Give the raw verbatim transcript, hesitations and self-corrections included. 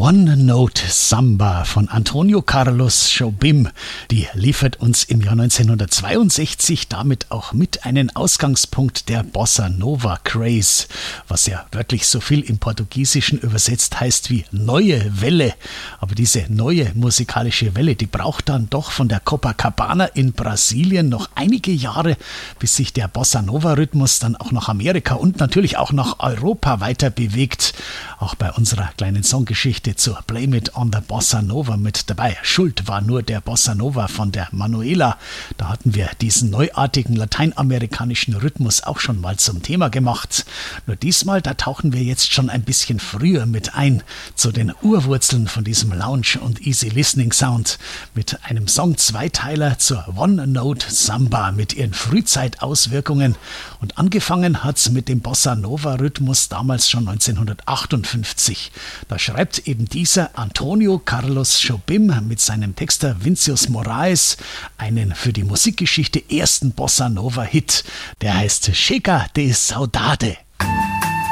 One Note Samba von Antonio Carlos Jobim, die liefert uns im Jahr neunzehnhundertzweiundsechzig damit auch mit einen Ausgangspunkt der Bossa Nova Craze, was ja wörtlich so viel im Portugiesischen übersetzt heißt wie neue Welle. Aber diese neue musikalische Welle, die braucht dann doch von der Copacabana in Brasilien noch einige Jahre, bis sich der Bossa Nova Rhythmus dann auch nach Amerika und natürlich auch nach Europa weiter bewegt. Auch bei unserer kleinen Songgeschichte zur Blame It on the Bossa Nova mit dabei. Schuld war nur der Bossa Nova von der Manuela. Da hatten wir diesen neuartigen lateinamerikanischen Rhythmus auch schon mal zum Thema gemacht. Nur diesmal, da tauchen wir jetzt schon ein bisschen früher mit ein zu den Urwurzeln von diesem Lounge und Easy Listening Sound mit einem Song-Zweiteiler zur One Note Samba mit ihren Frühzeitauswirkungen. Und angefangen hat's mit dem Bossa Nova Rhythmus damals schon neunzehnhundertachtundfünfzig. Da schreibt eben dieser Antonio Carlos Jobim mit seinem Texter Vinícius Moraes einen für die Musikgeschichte ersten Bossa Nova Hit. Der heißt Chega de Saudade.